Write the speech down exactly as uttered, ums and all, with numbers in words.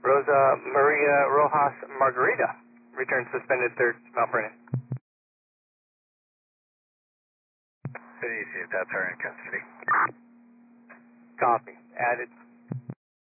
Rosa Maria Rojas Margarita. Return suspended third, Mount Vernon. City, see if that's her in custody. Copy. Added.